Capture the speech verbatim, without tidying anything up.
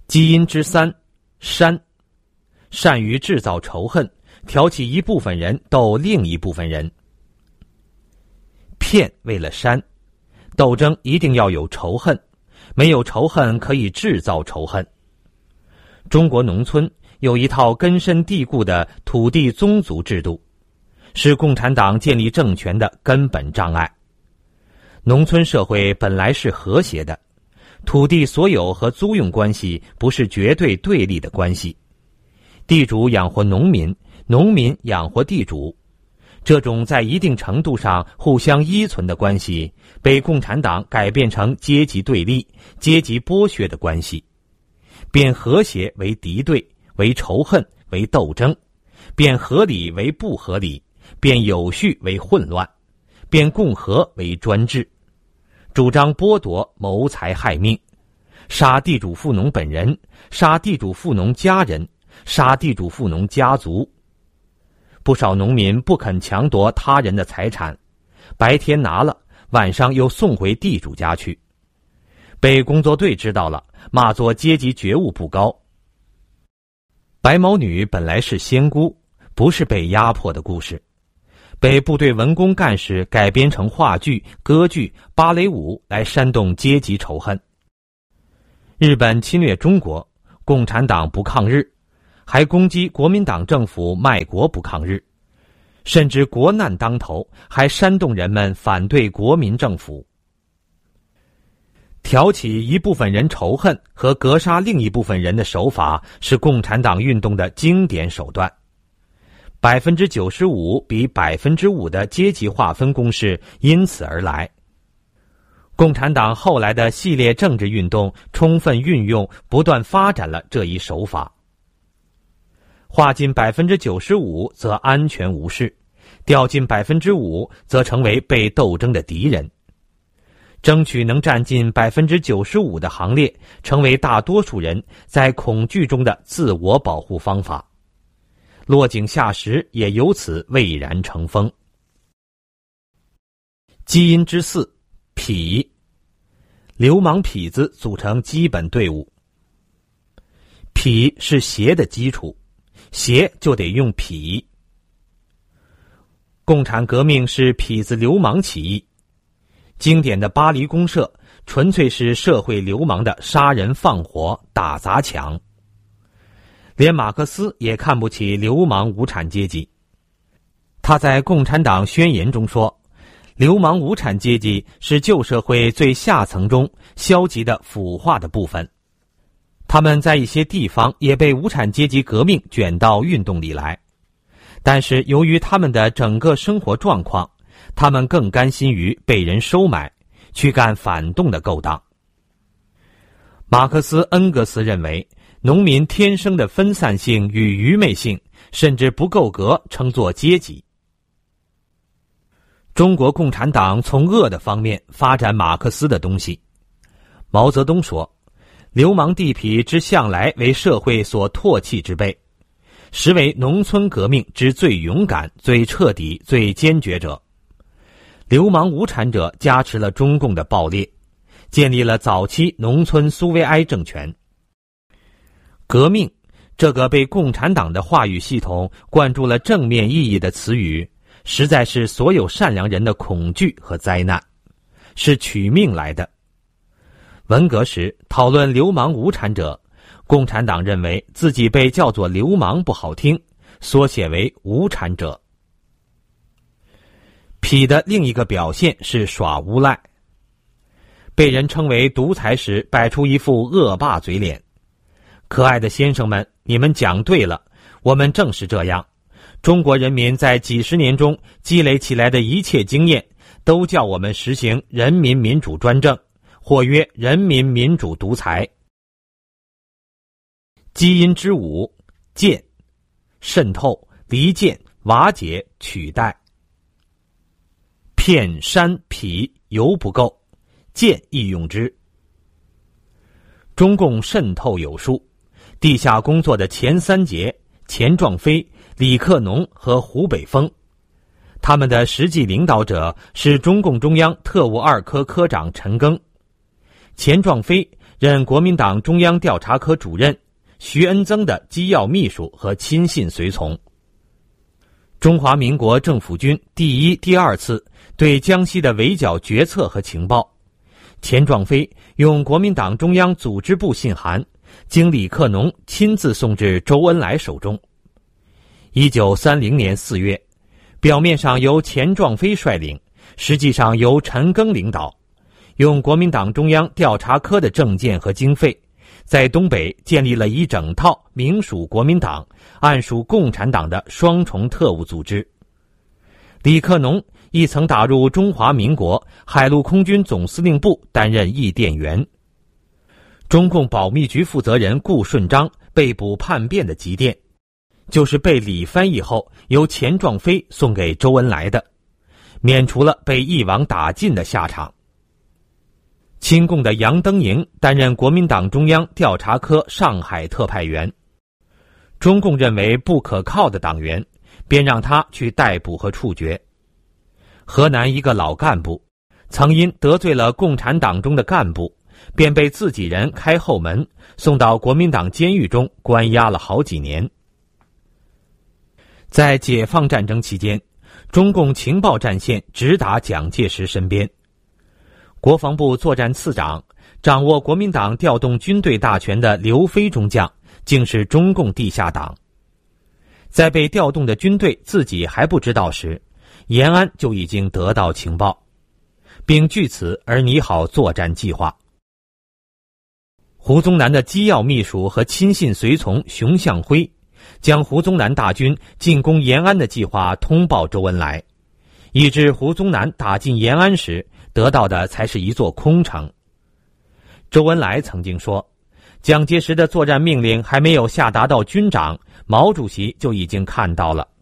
基因之三，煽，善于制造仇恨，挑起一部分人斗另一部分人。骗为了煽，斗争一定要有仇恨，没有仇恨可以制造仇恨。中国农村有一套根深蒂固的土地宗族制度，是共产党建立政权的根本障碍。农村社会本来是和谐的，土地所有和租用关系不是绝对对立的关系，地主养活农民，农民养活地主，这种在一定程度上互相依存的关系，被共产党改变成阶级对立、阶级剥削的关系，变和谐为敌对，为仇恨，为斗争，变合理为不合理，变有序为混乱，变共和为专制，主张剥夺、谋财害命，杀地主富农本人，杀地主富农家人，杀地主富农家族。不少农民不肯强夺他人的财产，白天拿了，晚上又送回地主家去。被工作队知道了，骂作阶级觉悟不高。白毛女本来是仙姑，不是被压迫的故事，被部队文工干事改编成话剧、歌剧、芭蕾舞来煽动阶级仇恨。日本侵略中国，共产党不抗日，还攻击国民党政府卖国不抗日，甚至国难当头，还煽动人们反对国民政府。挑起一部分人仇恨和格杀另一部分人的手法是共产党运动的经典手段。百分之九十五比百分之五的阶级划分公式因此而来。共产党后来的系列政治运动充分运用、不断发展了这一手法。划进百分之九十五则安全无事，掉进百分之五则成为被斗争的敌人。争取能占进百分之九十五的行列，成为大多数人在恐惧中的自我保护方法。落井下石也由此蔚然成风。基因之四，痞，流氓痞子组成基本队伍。痞是邪的基础，邪就得用痞。共产革命是痞子流氓起义，经典的巴黎公社纯粹是社会流氓的杀人放火、打砸抢。连马克思也看不起流氓无产阶级。他在《共产党宣言》中说，流氓无产阶级是旧社会最下层中消极的腐化的部分，他们在一些地方也被无产阶级革命卷到运动里来，但是由于他们的整个生活状况，他们更甘心于被人收买，去干反动的勾当。马克思、恩格斯认为，农民天生的分散性与愚昧性甚至不够格称作阶级。中国共产党从恶的方面发展马克思的东西。毛泽东说，流氓地痞之向来为社会所唾弃之辈，实为农村革命之最勇敢、最彻底、最坚决者。流氓无产者加持了中共的暴烈，建立了早期农村苏维埃政权。革命这个被共产党的话语系统灌注了正面意义的词语，实在是所有善良人的恐惧和灾难，是取命来的。文革时讨论流氓无产者，共产党认为自己被叫做流氓不好听，缩写为无产者。痞的另一个表现是耍无赖，被人称为独裁时摆出一副恶霸嘴脸。可爱的先生们，你们讲对了，我们正是这样。中国人民在几十年中积累起来的一切经验，都叫我们实行人民民主专政，或曰人民民主独裁。基因之五，渐，渗透、离间、瓦解、取代。骗、煽、痞犹不够，渐亦用之。中共渗透有术，地下工作的前三杰钱壮飞、李克农和胡北峰，他们的实际领导者是中共中央特务二科科长陈赓。钱壮飞任国民党中央调查科主任，徐恩曾的机要秘书和亲信随从。中华民国政府军第一、第二次对江西的围剿决策和情报，钱壮飞用国民党中央组织部信函，经李克农亲自送至周恩来手中。一九三零年四月，表面上由钱壮飞率领，实际上由陈赓领导，用国民党中央调查科的证件和经费，在东北建立了一整套明属国民党、暗属共产党的双重特务组织。李克农亦曾打入中华民国海陆空军总司令部担任译电员。中共保密局负责人顾顺章被捕叛变的急电，就是被李翻译后由钱壮飞送给周恩来的，免除了被一网打尽的下场。亲共的杨登营担任国民党中央调查科上海特派员，中共认为不可靠的党员，便让他去逮捕和处决。河南一个老干部曾因得罪了共产党中的干部，便被自己人开后门，送到国民党监狱中关押了好几年。在解放战争期间，中共情报战线直达蒋介石身边。国防部作战次长、掌握国民党调动军队大权的刘飞中将，竟是中共地下党。在被调动的军队自己还不知道时，延安就已经得到情报，并据此而拟好作战计划。胡宗南的机要秘书和亲信随从熊向晖，将胡宗南大军进攻延安的计划通报周恩来，以致胡宗南打进延安时，得到的才是一座空城。周恩来曾经说，蒋介石的作战命令还没有下达到军长，毛主席就已经看到了。